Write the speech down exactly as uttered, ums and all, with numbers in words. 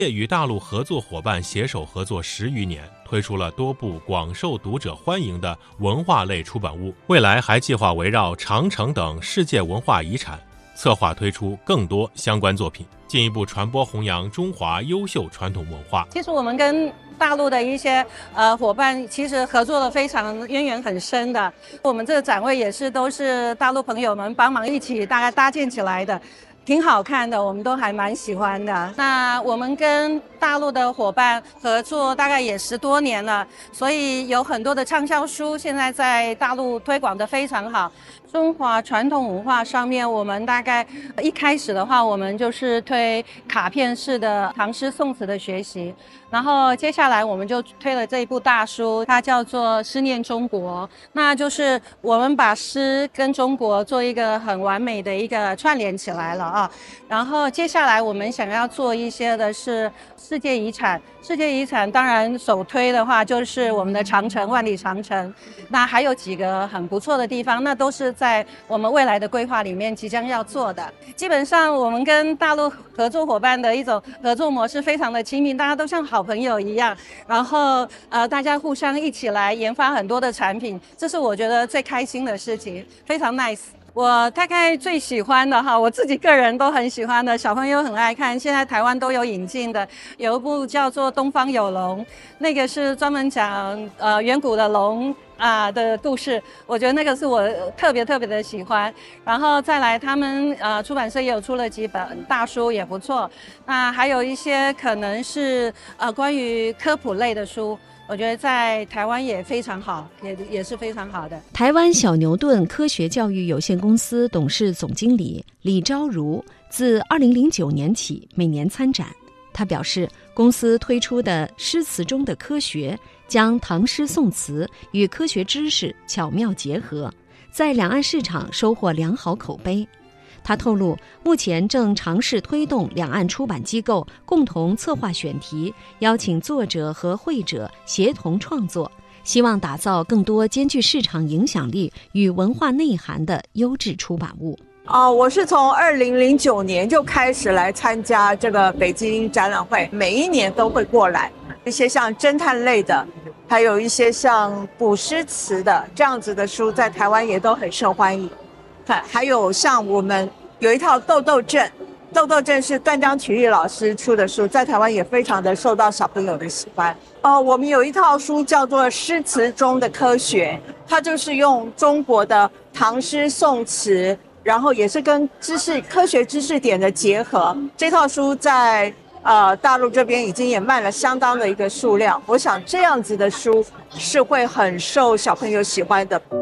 与大陆合作伙伴携手合作十余年，推出了多部广受读者欢迎的文化类出版物，未来还计划围绕长城等世界文化遗产，策划推出更多相关作品，进一步传播弘扬中华优秀传统文化。 其实我们跟大陆的一些呃伙伴其实合作的非常渊源很深的，我们这个展位也是都是大陆朋友们帮忙一起大概搭建起来的，挺好看的，我们都还蛮喜欢的。那我们跟大陆的伙伴合作大概也十多年了，所以有很多的畅销书现在在大陆推广的非常好。中华传统文化上面，我们大概一开始的话，我们就是推卡片式的唐诗宋词的学习，然后接下来我们就推了这一部大书，它叫做《诗念中国》，那就是我们把诗跟中国做一个很完美的一个串联起来了啊。然后接下来我们想要做一些的是世界遗产，世界遗产当然首推的话就是我们的长城，万里长城，那还有几个很不错的地方，那都是在我们未来的规划里面即将要做的。基本上我们跟大陆合作伙伴的一种合作模式非常的亲密，大家都像好朋友一样，然后呃大家互相一起来研发很多的产品，这是我觉得最开心的事情，非常 nice。我大概最喜欢的哈，我自己个人都很喜欢的，小朋友很爱看，现在台湾都有引进的，有一部叫做《东方有龙》，那个是专门讲呃远古的龙啊的故事，我觉得那个是我特别特别的喜欢。然后再来，他们呃出版社也有出了几本大书，也不错。那还有一些可能是呃关于科普类的书。我觉得在台湾也非常好，也也是非常好的。 台湾小牛顿科学教育有限公司董事总经理李昭如自二零零九年起每年参展。他表示，公司推出的诗词中的科学，将唐诗宋词与科学知识巧妙结合，在两岸市场收获良好口碑。他透露，目前正尝试推动两岸出版机构共同策划选题，邀请作者和会者协同创作，希望打造更多兼具市场影响力与文化内涵的优质出版物。 哦，我是从二零零九年就开始来参加这个北京展览会，每一年都会过来，一些像侦探类的，还有一些像古诗词的这样子的书，在台湾也都很受欢迎。还有像我们有一套豆豆镇，豆豆镇是断章取义老师出的书，在台湾也非常的受到小朋友的喜欢。哦，我们有一套书叫做《诗词中的科学》，它就是用中国的唐诗宋词，然后也是跟知识科学知识点的结合。这套书在呃大陆这边已经也卖了相当的一个数量，我想这样子的书是会很受小朋友喜欢的。